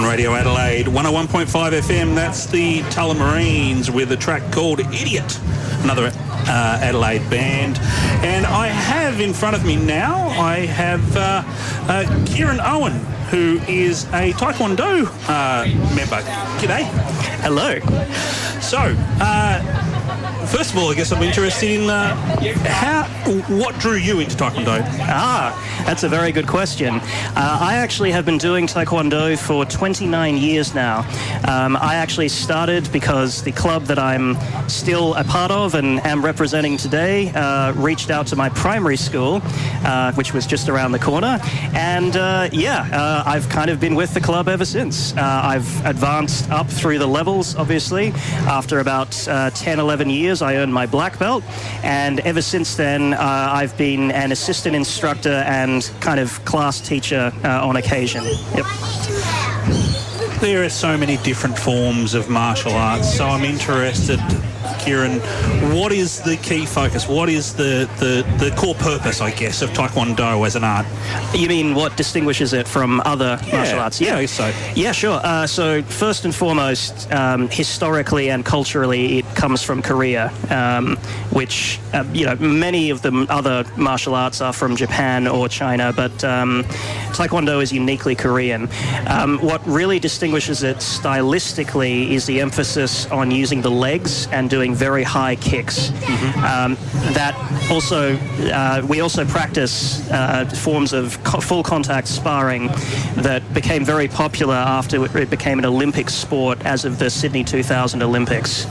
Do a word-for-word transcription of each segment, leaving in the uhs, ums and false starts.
on Radio Adelaide, one oh one point five F M. That's the Tullamarines with a track called Idiot, another uh, Adelaide band. And I have in front of me now, I have uh, uh, Kieran Owen, who is a Taekwondo uh, member. G'day. Hello. So, uh, first of all, I guess I'm interested in uh, how, what drew you into Taekwondo? Ah, that's a very good question. Uh, I actually have been doing Taekwondo for twenty-nine years now. Um, I actually started because the club that I'm still a part of and am representing today uh, reached out to my primary school, uh, which was just around the corner. And uh, yeah, uh, I've kind of been with the club ever since. Uh, I've advanced up through the levels, obviously. After about uh, ten, eleven years, I earned my black belt, and ever since then uh, I've been an assistant instructor and kind of class teacher uh, on occasion. Yep. There are so many different forms of martial arts, so I'm interested, Kieran, what is the key focus? What is the, the, the core purpose, I guess, of Taekwondo as an art? You mean what distinguishes it from other yeah, martial arts? Yeah, so. Yeah, sure. Uh, so first and foremost, um, historically and culturally, it comes from Korea, um, which, uh, you know, many of the other martial arts are from Japan or China, but um, Taekwondo is uniquely Korean. Um, what really distinguishes it stylistically is the emphasis on using the legs and doing very high kicks. Mm-hmm. Um, that also, uh, we also practice uh, forms of co- full contact sparring that became very popular after it became an Olympic sport as of the Sydney two thousand Olympics.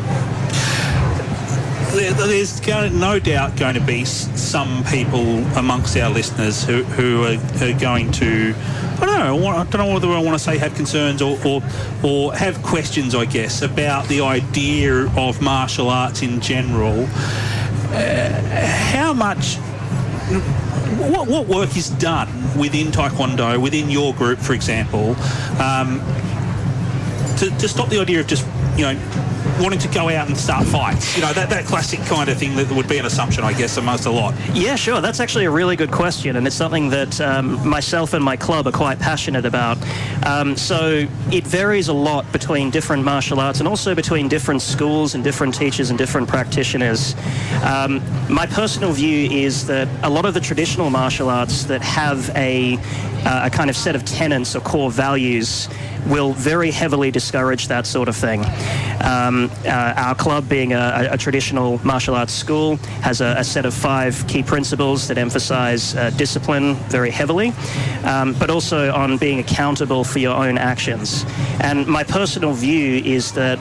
There's no doubt going to be some people amongst our listeners who, who are, are going to, I don't know, I don't know whether I want to say have concerns or, or, or have questions, I guess, about the idea of martial arts in general. Uh, how much, what, what work is done within Taekwondo, within your group, for example, um, to, to stop the idea of just, you know, wanting to go out and start fights? You know, that, that classic kind of thing that would be an assumption, I guess, amongst a lot. Yeah, sure. That's actually a really good question, and it's something that um, myself and my club are quite passionate about. Um, so it varies a lot between different martial arts and also between different schools and different teachers and different practitioners. Um, my personal view is that a lot of the traditional martial arts that have a, uh, a kind of set of tenets or core values will very heavily discourage that sort of thing. Um, uh, our club, being a, a traditional martial arts school, has a, a set of five key principles that emphasize uh, discipline very heavily, um, but also on being accountable for your own actions. And my personal view is that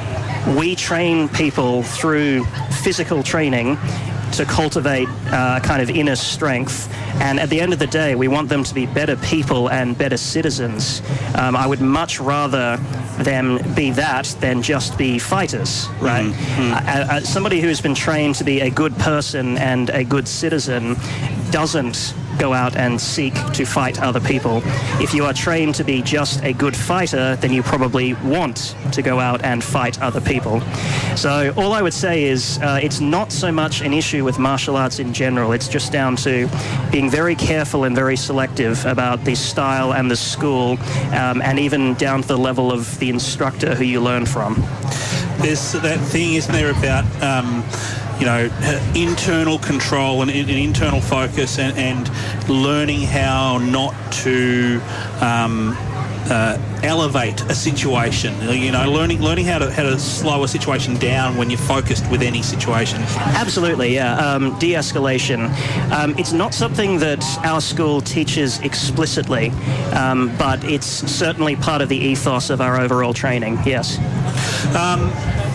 we train people through physical training to cultivate uh, kind of inner strength, and at the end of the day we want them to be better people and better citizens. Um, I would much rather them be that than just be fighters, right? Mm-hmm. Uh, uh, somebody who's been trained to be a good person and a good citizen doesn't go out and seek to fight other people. If you are trained to be just a good fighter, then you probably want to go out and fight other people. So all I would say is uh, it's not so much an issue with martial arts in general. It's just down to being very careful and very selective about the style and the school, um, and even down to the level of the instructor who you learn from. There's that thing, isn't there, about um, you know, internal control and, and internal focus, and, and learning how not to um, uh, elevate a situation. You know, learning learning how to how to slow a situation down when you're focused with any situation. Absolutely, yeah. Um, de-escalation. Um, it's not something that our school teaches explicitly, um, but it's certainly part of the ethos of our overall training. Yes. Um,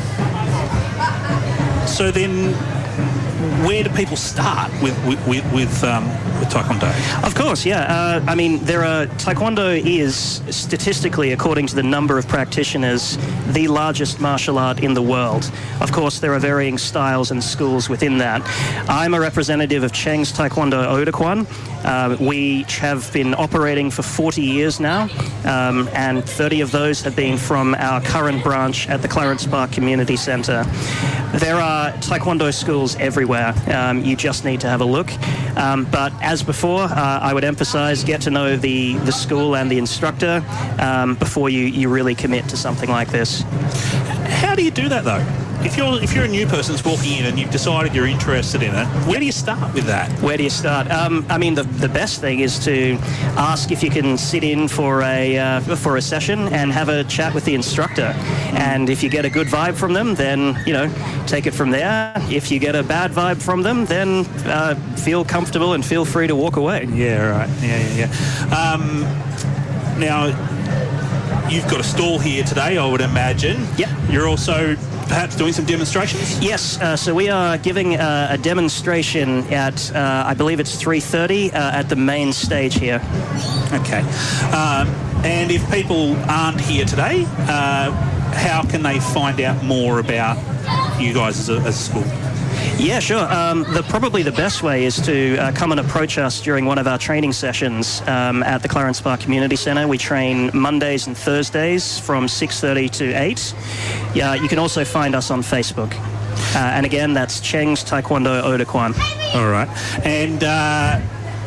So then, where do people start with with with, with, um, with Taekwondo? Of course, yeah. Uh, I mean, there are Taekwondo is statistically, according to the number of practitioners, the largest martial art in the world. Of course, there are varying styles and schools within that. I'm a representative of Cheng's Taekwondo Odakwon, Uh, we have been operating for forty years now, um, and thirty of those have been from our current branch at the Clarence Park Community Centre. There are Taekwondo schools everywhere. Um, you just need to have a look. Um, but as before, uh, I would emphasize get to know the, the school and the instructor um, before you, you really commit to something like this. How do you do that, though? If you're if you're a new person that's walking in and you've decided you're interested in it, where do you start with that? Where do you start? Um, I mean, the, the best thing is to ask if you can sit in for a uh, for a session and have a chat with the instructor. And if you get a good vibe from them, then, you know, take it from there. If you get a bad vibe from them, then uh, feel comfortable and feel free to walk away. Yeah, right. Yeah, yeah, yeah. Um, now, you've got a stall here today, I would imagine. Yep. You're also perhaps doing some demonstrations? Yes, uh, so we are giving uh, a demonstration at, uh, I believe it's three thirty uh, at the main stage here. Okay. Um, and if people aren't here today, uh, how can they find out more about you guys as a, as a school? Yeah, sure. Um, the, probably the best way is to uh, come and approach us during one of our training sessions um, at the Clarence Park Community Centre. We train Mondays and Thursdays from six thirty to eight. Yeah, you can also find us on Facebook. Uh, and again, that's Cheng's Taekwondo Oda Kwan. All right. And uh,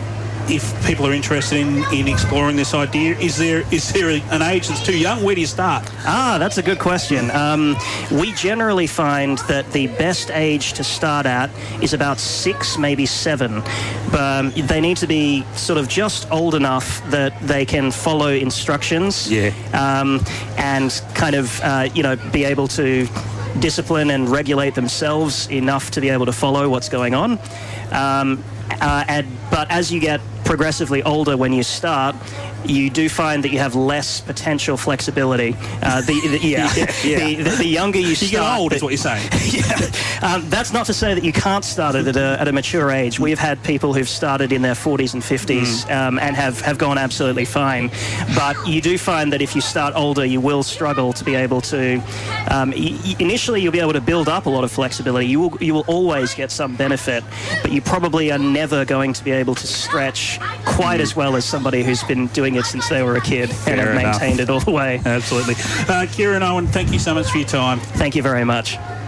if people are interested in, in exploring this idea, is there is there an age that's too young? Where do you start? Ah, that's a good question. Um, we generally find that the best age to start at is about six, maybe seven. Um, they need to be sort of just old enough that they can follow instructions. Yeah. Um, and kind of, uh, you know, be able to discipline and regulate themselves enough to be able to follow what's going on. Um, uh, and, but as you get progressively older when you start, you do find that you have less potential flexibility. Uh, the, the, yeah, yeah, yeah. The, the, the younger you, you start... You get old, the, is what you're saying. Yeah. Um, that's not to say that you can't start it at a, at a mature age. We've had people who've started in their forties and fifties mm. um, and have, have gone absolutely fine. But you do find that if you start older, you will struggle to be able to... Um, y- initially, you'll be able to build up a lot of flexibility. You will, you will always get some benefit, but you probably are never going to be able to stretch quite mm. as well as somebody who's been doing it since they were a kid Fair and have enough. maintained it all the way. Absolutely. Uh, Kieran Owen, thank you so much for your time. Thank you very much.